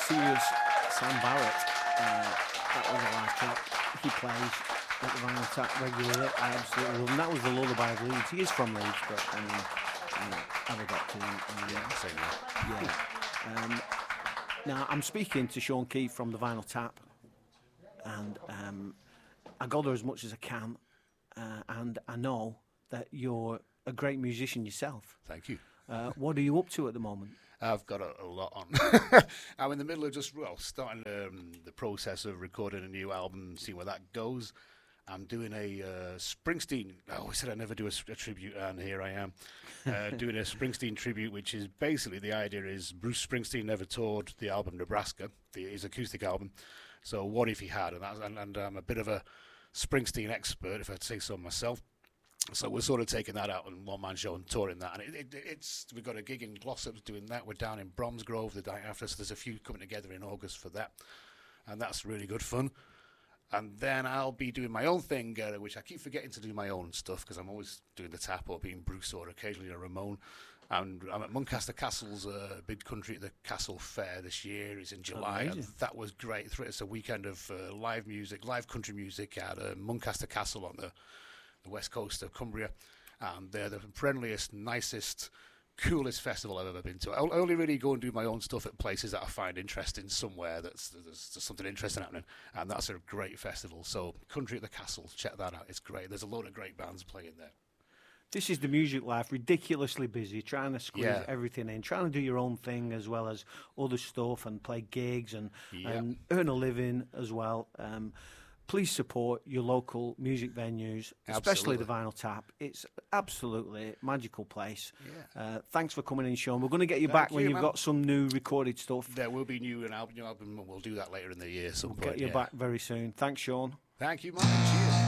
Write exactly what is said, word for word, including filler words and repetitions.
Serious Sam Barrett. Uh, that was a live track. He plays at the Vinyl Tap regularly. I absolutely love him. That was the Lullaby of Leeds. He is from Leeds, but I mean, uh, have I got to? Um, yeah, same here. Yeah. Um, now, I'm speaking to Sean Keith from the Vinyl Tap, and um, I got there as much as I can, uh, and I know that you're a great musician yourself. Thank you. Uh, what are you up to at the moment? I've got a, a lot on. I'm in the middle of just, well, starting um, the process of recording a new album, seeing where that goes. I'm doing a uh, Springsteen, oh, I said I'd never do a, a tribute, and here I am, uh, doing a Springsteen tribute, which is basically, the idea is Bruce Springsteen never toured the album Nebraska, the, his acoustic album, so what if he had? And, that's, and, and I'm a bit of a Springsteen expert, if I'd say so myself. So we're sort of taking that out on one-man show and touring that, and it, it, it's we've got a gig in Glossop doing that. We're down in Bromsgrove the night after, so there's a few coming together in August for that, and that's really good fun. And then I'll be doing my own thing, uh, which I keep forgetting to do my own stuff because I'm always doing the Tap or being Bruce or occasionally a Ramon. And I'm at Muncaster Castle's uh, big country at the Castle Fair this year. It's in July. And that was great. It's a weekend of uh, live music, live country music at uh, Muncaster Castle on the the west coast of Cumbria, and they're the friendliest, nicest, coolest festival I've ever been to. I only really go and do my own stuff at places that I find interesting somewhere, that's there's, there's something interesting happening, and that's a great festival. So Country at the Castle, check that out, it's great. There's a load of great bands playing there. This is the music life, ridiculously busy, trying to squeeze yeah. everything in, trying to do your own thing as well as other stuff and play gigs and, yeah. and earn a living as well. Um, Please support your local music venues, especially Absolutely. the Vinyl Tap. It's absolutely a magical place. Yeah. Uh, thanks for coming in, Sean. We're going to get you Thank back you, when you've man. got some new recorded stuff. There will be new an album, new album, and we'll do that later in the year. We'll get you yeah. back very soon. Thanks, Sean. Thank you, man. Cheers.